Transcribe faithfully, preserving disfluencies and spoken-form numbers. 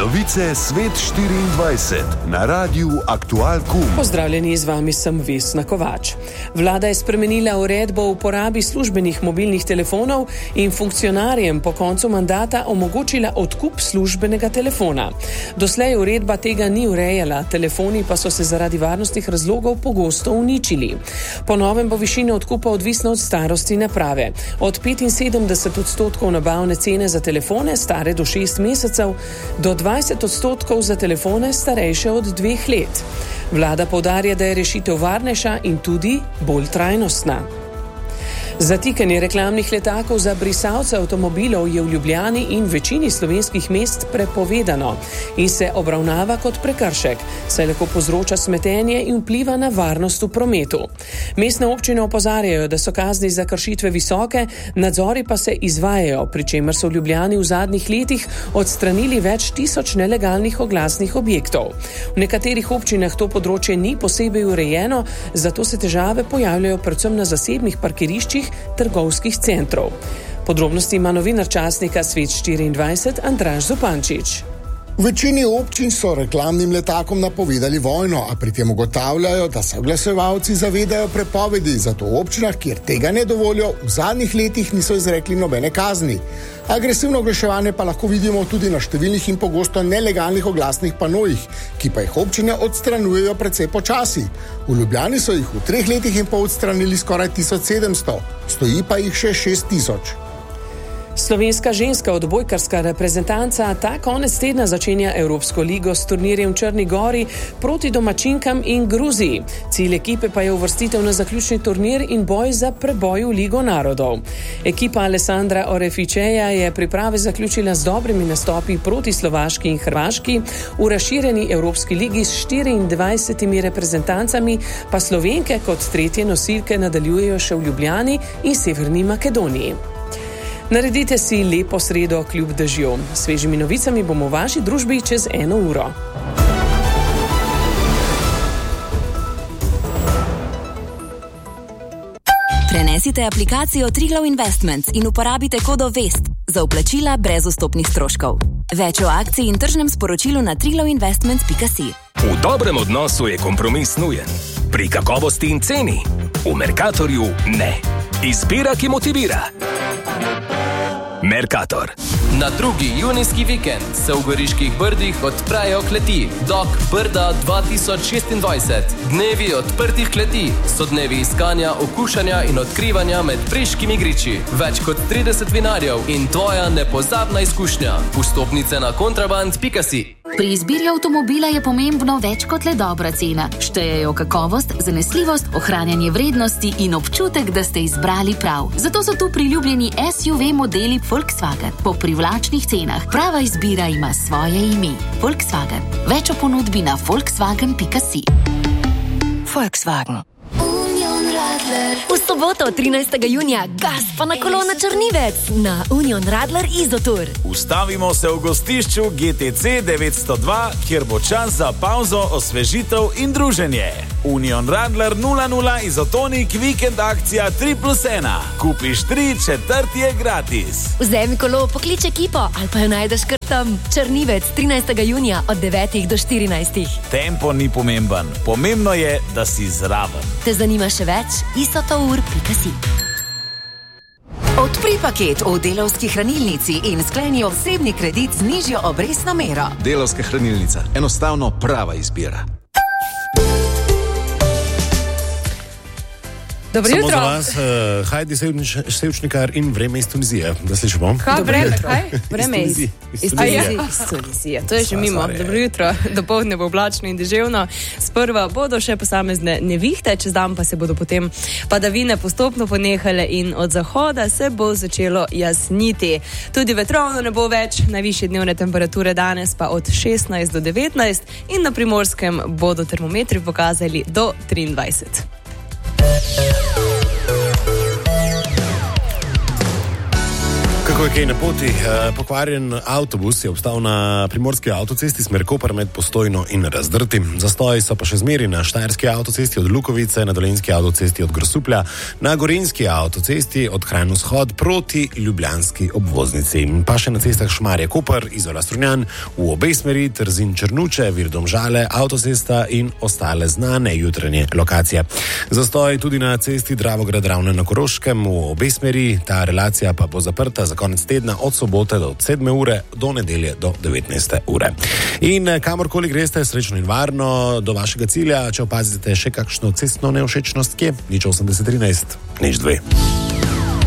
Novice Svet štiriindvajset na Radiu Aktual Kum. Pozdravljeni, z vami sem Vesna Kovač. Vlada je spremenila uredbo o uporabi službenih mobilnih telefonov in funkcionarjem po koncu mandata omogočila odkup službenega telefona. Doslej uredba tega ni urejala, telefoni pa so se zaradi varnostnih razlogov pogosto uničili. Po novem bo višina odkupa odvisna od starosti naprave. Od petinsedemdeset odstotkov nabavne cene za telefone stare do šest mesecev do dvajset odstotkov za telefone starejše od dveh let. Vlada poudarja, da je rešitev varnejša in tudi bolj trajnostna. Zatikanje reklamnih letakov za brisalce avtomobilov je v Ljubljani in večini slovenskih mest prepovedano in se obravnava kot prekršek, saj lahko povzroča smetenje in vpliva na varnost v prometu. Mestne občine opozarjajo, da so kazni za kršitve visoke, nadzori pa se izvajajo, pri čemer so v Ljubljani v zadnjih letih odstranili več tisoč nelegalnih oglasnih objektov. V nekaterih občinah to področje ni posebej urejeno, zato se težave pojavljajo predvsem na zasebnih parkiriščih trgovskih centrov. Podrobnosti ima novinar časnika Svet štiriindvajset Andraž Zupančič. V večini občin so reklamnim letakom napovedali vojno, a pri tem ugotavljajo, da se oglaševalci zavedajo prepovedi, zato v občinah, kjer tega ne dovolijo, v zadnjih letih niso izrekli nobene kazni. Agresivno oglaševanje pa lahko vidimo tudi na številnih in pogosto nelegalnih oglasnih panojih, ki pa jih občine odstranjujejo precej počasi. V Ljubljani so jih v treh letih in pol odstranili skoraj tisoč sedemsto, stoji pa jih še šest tisoč. Slovenska ženska odbojkarska reprezentanca ta konec tedna začenja Evropsko ligo s turnirjem v Črni Gori proti domačinkam in Gruziji. Cilj ekipe pa je uvrstitev na zaključni turnir in boj za preboj v Ligo narodov. Ekipa Alessandra Orefičeja je priprave zaključila z dobrimi nastopi proti Slovaški in Hrvaški, v razširjeni Evropski ligi s štiriindvajsetimi reprezentancami pa Slovenke kot tretje nosilke nadaljujejo še v Ljubljani in Severni Makedoniji. Naredite si lepo sredo kljub dežju. S svežimi novicami bomo v vaši družbi čez eno uro. Prenesite aplikacijo Triglav Investments in uporabite kodo VEST za vplačila brez vstopnih stroškov. Več o akciji in tržnem sporočilu na triglav investments pika si. V dobrem odnosu je kompromis nujen. Pri kakovosti in ceni. V Mercatorju ne. Izbira, ki motivira. Mercator. Na drugi junijski vikend se v Goriških Brdih odprejo kleti Dok Brda dva tisoč šestindvajset. Dnevi odprtih kleti so dnevi iskanja, okušanja in odkrivanja med priškimi griči. Več kot trideset vinarjev in tvoja nepozabna izkušnja. Vstopnice na kontraband pika si. Pri izbiri avtomobila je pomembno več kot le dobra cena. Štejejo kakovost, zanesljivost, ohranjanje vrednosti in občutek, da ste izbrali prav. Zato so tu priljubljeni S U V modeli Volkswagen po privlačnih cenah. Prava izbira ima svoje ime. Volkswagen. Več o ponudbi na volkswagen pika si. Volkswagen. V soboto, trinajstega junija, gas pa na kolo na Črnivec na Union Radler Izotur. Ustavimo se v gostišču G T C devetsto dva, kjer bo čas za pauzo, osvežitev in druženje. Union Radler nula nula Izotonik vikend akcija tri plus ena. Kupiš tri, četrti je gratis. Vzemi kolo, poklič ekipo ali pa jo najdeš kar tam. Črnivec, trinajstega junija od devetih do štirinajstih. Tempo ni pomemben, pomembno je, da si zraven. Te zanima še več? isotour pika si. Odpri paket v Delavski hranilnici in skleni osebni kredit z nižjo obrestno mero. Delavska hranilnica. Enostavno prava izbira. Dobro Samo jutro. za vas, uh, Hajdi Sevčnič, Sevčnikar in vreme iz Tunizije. Da slišimo? Kaj vreme? Kaj? Vreme iz, iz, iz, iz Tunizije. Tunizije. Iz Tunizije. To je že mimo. Dobro jutro. Dopoldne bo oblačno in deževno. Sprva bodo še posamezne nevihte, čez dan pa se bodo potem padavine postopno ponehale in od zahoda se bo začelo jasniti. Tudi vetrovno ne bo več, najvišje dnevne temperature danes pa od šestnajst do devetnajst in na Primorskem bodo termometri pokazali do triindvajset. Ko je kaj na poti, pokvarjen avtobus je obstal na primorski avtocesti smer Koper med Postojno in Razdrtim. Zastoji so pa še zmeri na štajerski avtocesti od Lukovice, na dolenjski avtocesti od Grosuplja, na gorenjski avtocesti od Kranj vzhod proti ljubljanski obvoznici. Pa še na cestah Šmarje Koper, Izola Strunjan, v obe smeri, Trzin Črnuče, Vir Domžale, avtocesta in ostale znane jutranje lokacije. Zastoji tudi na cesti Dravograd Ravne na Koroškem, v obe smeri, ta relacija pa bo zaprta za konec tedna od sobote do sedme ure do nedelje do devetnajste ure. In kamorkoli greste, srečno in varno do vašega cilja, če opazite še kakšno cestno nevšečnost, kje? Nič osemdeset trinajst, nič dve.